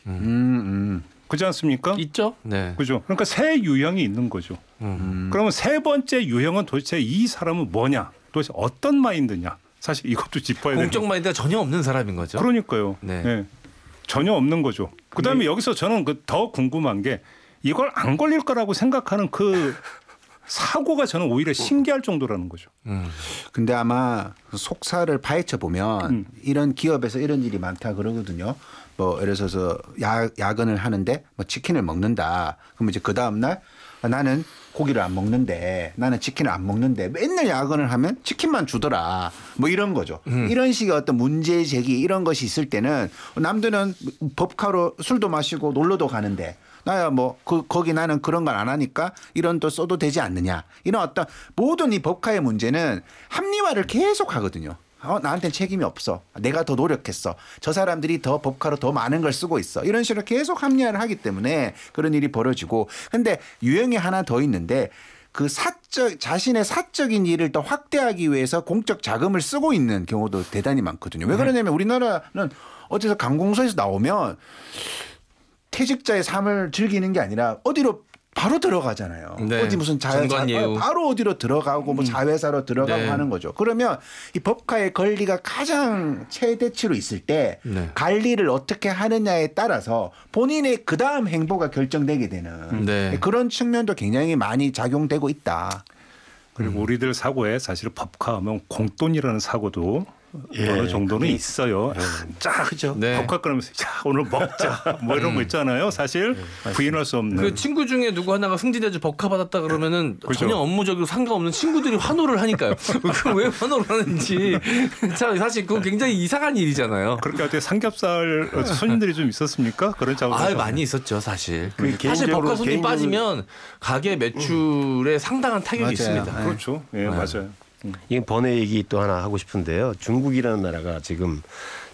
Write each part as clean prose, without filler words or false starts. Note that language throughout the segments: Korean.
그렇지 않습니까? 있죠. 네. 그죠. 그러니까 세 유형이 있는 거죠. 그러면 세 번째 유형은 도대체 이 사람은 뭐냐? 도대체 어떤 마인드냐? 사실 이것도 짚어야 되는. 공적 마인드가 전혀 없는 사람인 거죠. 그러니까요. 네. 네. 전혀 없는 거죠. 그다음에 여기서 저는 더 궁금한 게 이걸 안 걸릴 거라고 생각하는 그 사고가 저는 오히려 신기할 정도라는 거죠. 근데 아마 속사를 파헤쳐 보면 이런 기업에서 이런 일이 많다 그러거든요. 뭐 예를 들어서 야근을 하는데 뭐 치킨을 먹는다. 그러면 이제 그 다음 날 나는 고기를 안 먹는데 나는 치킨을 안 먹는데 맨날 야근을 하면 치킨만 주더라. 뭐 이런 거죠. 이런 식의 어떤 문제 제기 이런 것이 있을 때는 남들은 법카로 술도 마시고 놀러도 가는데 나야 뭐 거기 나는 그런 걸 안 하니까 이런 또 써도 되지 않느냐. 이런 어떤 모든 이 법카의 문제는 합리화를 계속 하거든요. 나한테는 책임이 없어. 내가 더 노력했어. 저 사람들이 더 법카로 더 많은 걸 쓰고 있어. 이런 식으로 계속 합리화를 하기 때문에 그런 일이 벌어지고. 근데 유형이 하나 더 있는데 그 자신의 사적인 일을 더 확대하기 위해서 공적 자금을 쓰고 있는 경우도 대단히 많거든요. 왜 그러냐면 우리나라는 어디서 관공서에서 나오면 퇴직자의 삶을 즐기는 게 아니라 어디로 바로 들어가잖아요. 네. 어디 무슨 바로 어디로 들어가고 뭐 자회사로 들어가고 네. 하는 거죠. 그러면 이 법카의 권리가 가장 최대치로 있을 때 네. 관리를 어떻게 하느냐에 따라서 본인의 그 다음 행보가 결정되게 되는 네. 그런 측면도 굉장히 많이 작용되고 있다. 그리고 우리들 사고에 사실 법카하면 공돈이라는 사고도 어느 정도는 있어요. 자, 그죠. 네. 법카 끊으면서 자 오늘 먹자 뭐 이런 거 있잖아요. 사실 부인할 수 없는. 그 친구 중에 누구 하나가 승진해서 법카 받았다 그러면은 그렇죠. 전혀 업무적으로 상관없는 친구들이 환호를 하니까요. 그 왜 환호를 하는지 참 사실 그건 굉장히 이상한 일이잖아요. 그렇게 어떻게 삼겹살 손님들이 좀 있었습니까? 그런 작업. 많이 있었죠, 사실. 그 사실 법카 손님 개인적으로- 빠지면 가게 매출에 상당한 타격이 맞아요. 있습니다. 네. 그렇죠. 예, 맞아요. 이 번외 얘기 또 하나 하고 싶은데요. 중국이라는 나라가 지금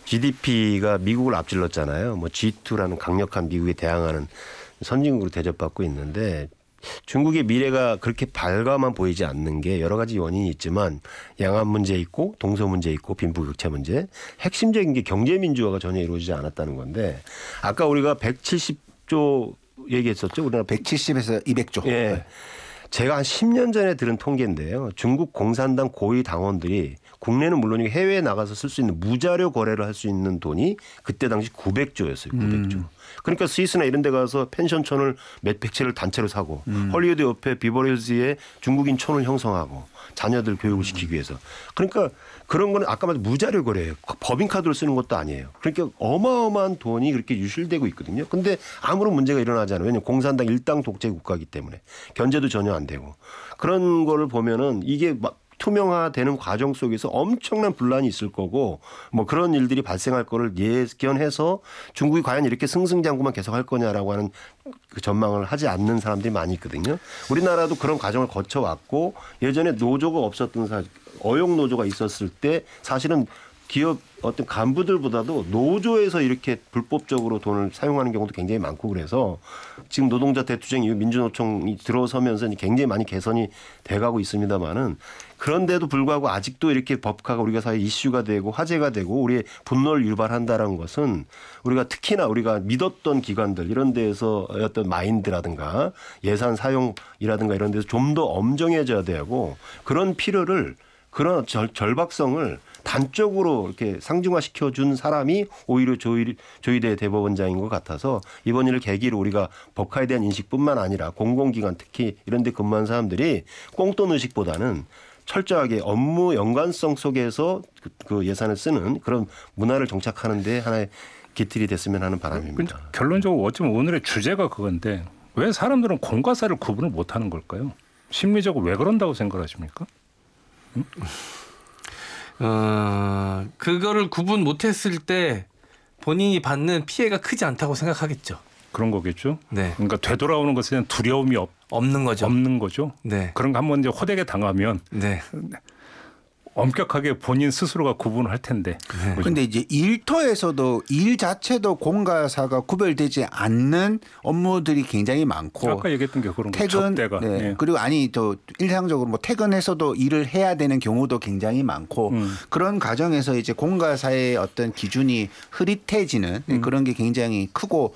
GDP가 미국을 앞질렀잖아요. 뭐 G2라는 강력한 미국에 대항하는 선진국으로 대접받고 있는데 중국의 미래가 그렇게 밝아만 보이지 않는 게 여러 가지 원인이 있지만 양안 문제 있고 동서 문제 있고 빈부격차 문제, 핵심적인 게 경제 민주화가 전혀 이루어지지 않았다는 건데 아까 우리가 170조 얘기했었죠. 우리나라 170에서 200조. 예. 제가 한 10년 전에 들은 통계인데요. 중국 공산당 고위 당원들이 국내는 물론이고 해외에 나가서 쓸 수 있는 무자료 거래를 할 수 있는 돈이 그때 당시 900조였어요. 900조. 그러니까 스위스나 이런 데 가서 펜션촌을 몇백 채를 단체로 사고 헐리우드 옆에 비버리힐즈에 중국인 촌을 형성하고 자녀들 교육을 시키기 위해서. 그러니까 그런 거는 아까 말한 무자료 거래예요. 법인카드를 쓰는 것도 아니에요. 그러니까 어마어마한 돈이 그렇게 유실되고 있거든요. 근데 아무런 문제가 일어나지 않아요. 왜냐하면 공산당 일당 독재 국가이기 때문에 견제도 전혀 안 되고 그런 거를 보면은 이게 막 투명화되는 과정 속에서 엄청난 분란이 있을 거고 뭐 그런 일들이 발생할 거를 예견해서 중국이 과연 이렇게 승승장구만 계속할 거냐라고 하는 그 전망을 하지 않는 사람들이 많이 있거든요. 우리나라도 그런 과정을 거쳐왔고 예전에 노조가 없었던 어용 노조가 있었을 때 사실은 기업 어떤 간부들보다도 노조에서 이렇게 불법적으로 돈을 사용하는 경우도 굉장히 많고 그래서 지금 노동자 대투쟁 이후 민주노총이 들어서면서 굉장히 많이 개선이 돼가고 있습니다만은 그런데도 불구하고 아직도 이렇게 법카가 우리가 사회 이슈가 되고 화제가 되고 우리의 분노를 유발한다는 것은 우리가 특히나 우리가 믿었던 기관들 이런 데에서 어떤 마인드라든가 예산 사용이라든가 이런 데서 좀 더 엄정해져야 되고 그런 필요를 그런 절박성을 단적으로 이렇게 상중화시켜 준 사람이 오히려 조희대 대법원장인 것 같아서 이번 일을 계기로 우리가 법카에 대한 인식뿐만 아니라 공공기관 특히 이런 데 근무하는 사람들이 꽁돈 의식보다는 철저하게 업무 연관성 속에서 그 예산을 쓰는 그런 문화를 정착하는 데 하나의 기틀이 됐으면 하는 바람입니다. 결론적으로 어쩌면 오늘의 주제가 그건데 왜 사람들은 공과 사를 구분을 못하는 걸까요? 심리적으로 왜 그런다고 생각하십니까? 그거를 구분 못했을 때 본인이 받는 피해가 크지 않다고 생각하겠죠. 그런 거겠죠. 네. 그러니까 되돌아오는 것에 대한 두려움이 없는 거죠. 없는 거죠. 네. 그런 거 한번 이제 호되게 당하면 네. 엄격하게 본인 스스로가 구분을 할 텐데. 그런데 이제 일터에서도 일 자체도 공과사가 구별되지 않는 업무들이 굉장히 많고 아까 얘기했던 게 그런 거 퇴근 접대가. 네. 예. 그리고 또 일상적으로 뭐 퇴근해서도 일을 해야 되는 경우도 굉장히 많고 그런 과정에서 이제 공과사의 어떤 기준이 흐릿해지는 그런 게 굉장히 크고